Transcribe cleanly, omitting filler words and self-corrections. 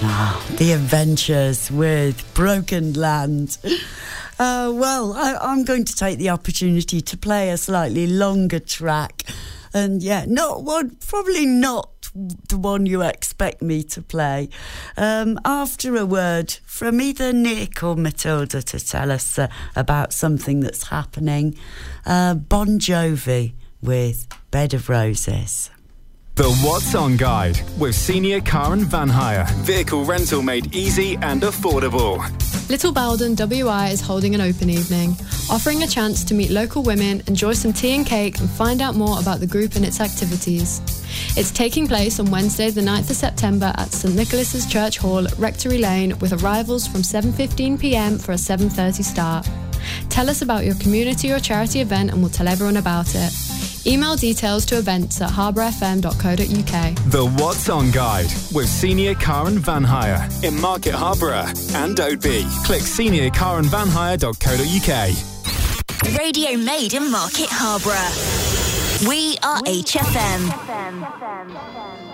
The Adventures with Broken Land. I'm going to take the opportunity to play a slightly longer track. And probably not the one you expect me to play. After a word from either Nick or Matilda to tell us about something that's happening. Bon Jovi with Bed of Roses. The What's On Guide with Senior Car and Van Hire. Vehicle rental made easy and affordable. Little Bowden WI is holding an open evening, offering a chance to meet local women, enjoy some tea and cake and find out more about the group and its activities. It's taking place on Wednesday the 9th of September at St Nicholas's Church Hall, Rectory Lane, with arrivals from 7:15pm for a 7:30 start. Tell us about your community or charity event and we'll tell everyone about it. Email details to events@harbourfm.co.uk. The What's On Guide with Senior Car and Van Hire in Market Harborough and Oadby. Click seniorcarandvanhire.co.uk. Radio made in Market Harborough. We are HFM.